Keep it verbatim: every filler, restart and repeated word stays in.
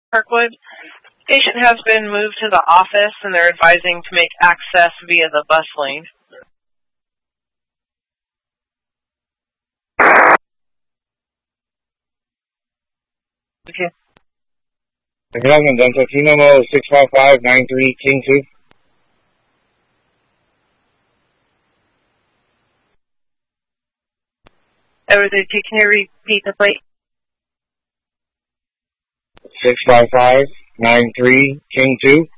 Parkwood. Patient has been moved to the office, and they're advising to make access via the bus lane. Okay. Development Dental, T number six five five nine three King two. Everything, can you repeat the plate? six five five nine three King two.